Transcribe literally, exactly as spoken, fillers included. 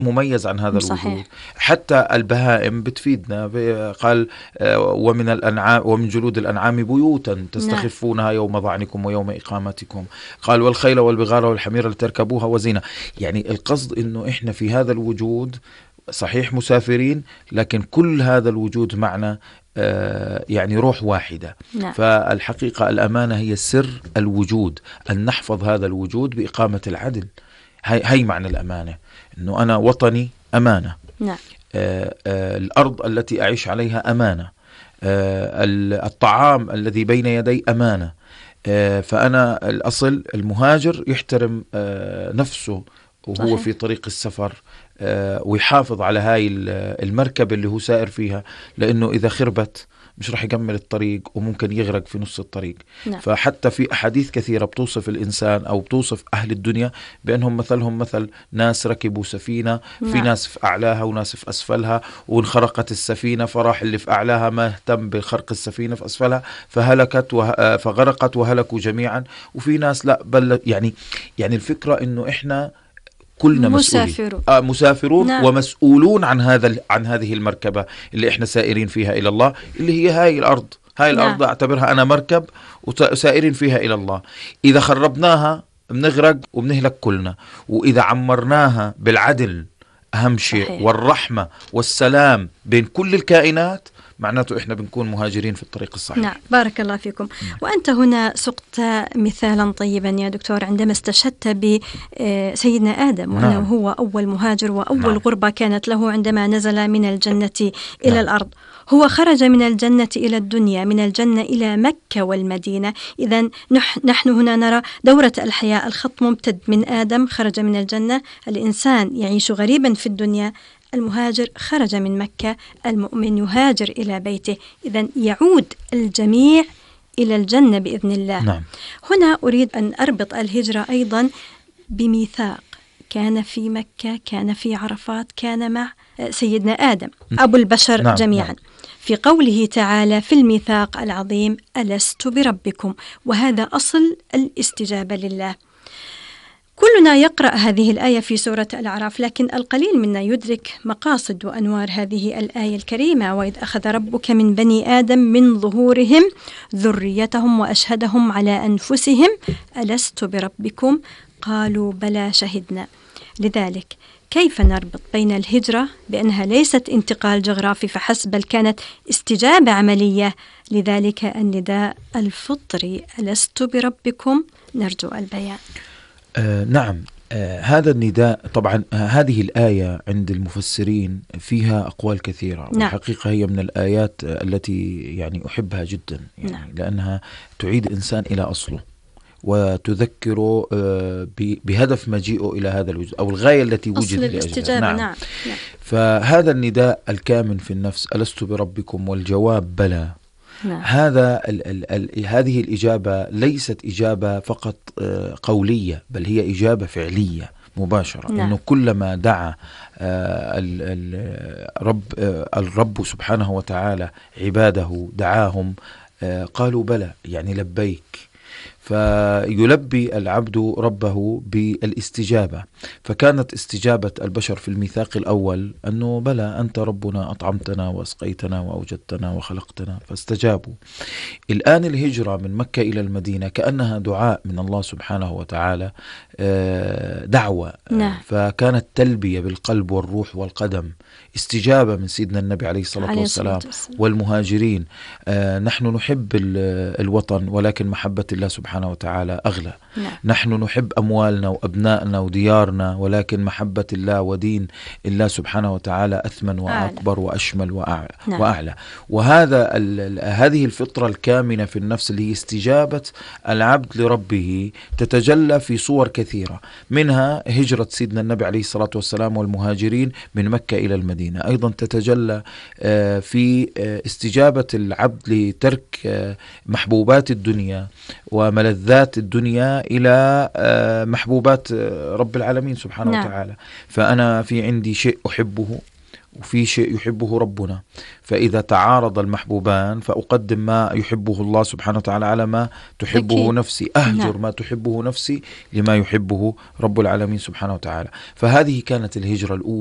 مميز عن هذا صحيح. الوجود. حتى البهائم بتفيدنا، قال ومن الأنعام ومن جلود الأنعام بيوتا تستخفونها يوم ظعنكم ويوم إقامتكم، قال والخيل والبغال والحمير لتركبوها وزينة. يعني القصد إنه إحنا في هذا الوجود صحيح مسافرين، لكن كل هذا الوجود معنا يعني روح واحدة. نعم. فالحقيقة الأمانة هي سر الوجود، أن نحفظ هذا الوجود بإقامة العدل. هي, هي معنى الأمانة، أنه أنا وطني أمانة. نعم. آه آه الأرض التي أعيش عليها أمانة. آه الطعام الذي بين يدي أمانة. آه فأنا الأصل المهاجر يحترم آه نفسه وهو صحيح. في طريق السفر، آه ويحافظ على هاي المركبة اللي هو سائر فيها، لأنه إذا خربت مش رح يكمل الطريق وممكن يغرق في نص الطريق. نعم. فحتى في أحاديث كثيرة بتوصف الإنسان أو بتوصف أهل الدنيا بأنهم مثلهم مثل ناس ركبوا سفينة. نعم. في ناس في أعلاها وناس في أسفلها، وانخرقت السفينة فراح اللي في أعلاها ما اهتم بخرق السفينة في أسفلها فهلكت وه... فغرقت وهلكوا جميعا. وفي ناس لا بل يعني يعني الفكرة إنه إحنا كلنا مسافرون آه مسافرون نعم. ومسؤولون عن هذا عن هذه المركبة اللي احنا سائرين فيها إلى الله، اللي هي هاي الأرض. هاي نعم. الأرض أعتبرها أنا مركب وسائرين فيها إلى الله. إذا خربناها بنغرق وبنهلك كلنا، وإذا عمرناها بالعدل أهم شيء صحيح. والرحمة والسلام بين كل الكائنات، معناته إحنا بنكون مهاجرين في الطريق الصحيح. نعم، بارك الله فيكم. نعم. وأنت هنا سقت مثالا طيبا يا دكتور عندما استشهدت بسيدنا آدم، وأنه نعم. هو أول مهاجر وأول نعم. غربة كانت له عندما نزل من الجنة إلى نعم. الأرض. هو خرج من الجنة إلى الدنيا، من الجنة إلى مكة والمدينة. إذن نحن هنا نرى دورة الحياة، الخط ممتد من آدم خرج من الجنة، الإنسان يعيش غريبا في الدنيا، المهاجر خرج من مكة، المؤمن يهاجر إلى بيته. إذن يعود الجميع إلى الجنة بإذن الله. نعم. هنا أريد أن أربط الهجرة أيضا بميثاق كان في مكة، كان في عرفات، كان مع سيدنا آدم أبو البشر نعم. جميعا نعم. في قوله تعالى في الميثاق العظيم ألست بربكم، وهذا أصل الاستجابة لله. كلنا يقرأ هذه الآية في سورة الأعراف، لكن القليل منا يدرك مقاصد وأنوار هذه الآية الكريمة. وإذ أخذ ربك من بني آدم من ظهورهم ذريتهم وأشهدهم على أنفسهم ألست بربكم قالوا بلى شهدنا. لذلك كيف نربط بين الهجرة بأنها ليست انتقال جغرافي فحسب، بل كانت استجابة عملية؟ لذلك النداء الفطري ألست بربكم نرجو البيان. آه نعم، آه هذا النداء طبعا آه هذه الآية عند المفسرين فيها أقوال كثيرة. نعم. والحقيقة هي من الآيات آه التي يعني أحبها جدا، يعني نعم. لأنها تعيد الإنسان إلى أصله وتذكره آه بهدف مجيئه إلى هذا الوجود أو الغاية التي وجد لأجلها. نعم. نعم. نعم. فهذا النداء الكامن في النفس ألست بربكم والجواب بلى. نعم. هذا ال ال ال هذه الإجابة ليست إجابة فقط قولية، بل هي إجابة فعلية مباشرة. نعم. إنه كلما دعا الرب الرب سبحانه وتعالى عباده دعاهم قالوا بلى، يعني لبيك. فيلبي العبد ربه بالاستجابة. فكانت استجابة البشر في الميثاق الأول أنه بلى أنت ربنا أطعمتنا وأسقيتنا وأوجدتنا وخلقتنا، فاستجابوا. الآن الهجرة من مكة إلى المدينة كأنها دعاء من الله سبحانه وتعالى، دعوة. نعم. فكانت تلبية بالقلب والروح والقدم، استجابة من سيدنا النبي عليه الصلاة عليه والسلام والمهاجرين. نحن نحب الوطن، ولكن محبة الله سبحانه وتعالى أغلى. نعم. نحن نحب أموالنا وأبنائنا وديارنا، ولكن محبة الله ودين الله سبحانه وتعالى أثمن وأكبر أعلى. وأشمل وأعلى. نعم. وأعلى. وهذا هذه الفطرة الكامنة في النفس اللي هي استجابة العبد لربه تتجلى في صور كثيرة، منها هجرة سيدنا النبي عليه الصلاة والسلام والمهاجرين من مكة إلى المدينة. أيضا تتجلى في استجابة العبد لترك محبوبات الدنيا وملذات الدنيا إلى محبوبات رب العالمين سبحانه نعم. وتعالى. فأنا في عندي شيء أحبه وفي شيء يحبه ربنا، فإذا تعارض المحبوبان فأقدم ما يحبه الله سبحانه وتعالى على ما تحبه أكيد. نفسي أهجر نعم. ما تحبه نفسي لما يحبه رب العالمين سبحانه وتعالى. فهذه كانت الهجرة الأولى.